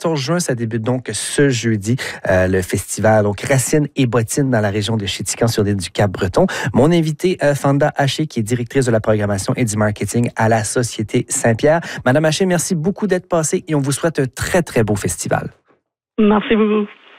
14 juin, ça débute donc ce jeudi, le festival donc Racines et bottines dans la région de Chéticamp sur l'île du Cap-Breton. Mon invité, Fanda Haché, qui est directrice de la programmation et du marketing à la Société Saint-Pierre. Madame Haché, merci beaucoup d'être passée et on vous souhaite un très, très beau festival. Merci beaucoup.